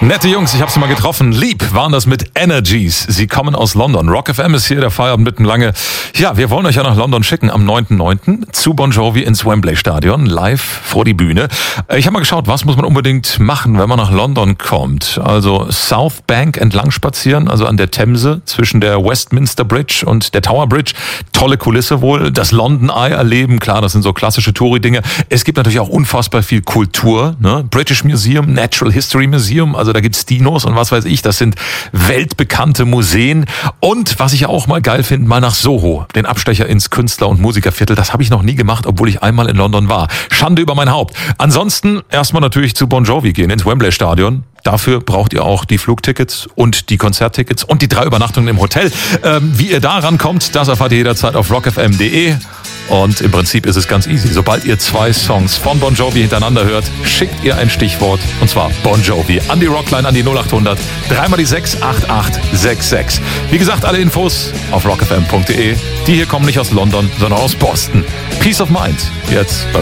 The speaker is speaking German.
Nette Jungs, ich habe sie mal getroffen. Lieb waren das mit Energies. Sie kommen aus London. Rock FM ist hier, der Feierabend mitten lange. Ja, wir wollen euch ja nach London schicken am 9.9. zu Bon Jovi ins Wembley Stadion, live vor die Bühne. Ich habe mal geschaut, was muss man unbedingt machen, wenn man nach London kommt. Also South Bank entlang spazieren, also an der Themse zwischen der Westminster Bridge und der Tower Bridge. Tolle Kulisse wohl. Das London Eye erleben, klar, das sind so klassische Touri-Dinge. Es gibt natürlich auch unfassbar viel Kultur, ne? British Museum, Natural History Museum, also da gibt's Dinos und was weiß ich, das sind weltbekannte Museen. Und was ich auch mal geil finde, mal nach Soho, den Abstecher ins Künstler- und Musikerviertel, das habe ich noch nie gemacht, obwohl ich einmal in London war. Schande über mein Haupt. Ansonsten erstmal natürlich zu Bon Jovi gehen, ins Wembley Stadion. Dafür braucht ihr auch die Flugtickets und die Konzerttickets und die 3 Übernachtungen im Hotel. Wie ihr da rankommt, das erfahrt ihr jederzeit auf rockfm.de. Und im Prinzip ist es ganz easy. Sobald ihr 2 Songs von Bon Jovi hintereinander hört, schickt ihr ein Stichwort, und zwar Bon Jovi, an die Rockline, an die 0800 3 mal die 6 8866. Wie gesagt, alle Infos auf rockfm.de. Die hier kommen nicht aus London, sondern aus Boston. Peace of Mind, jetzt bei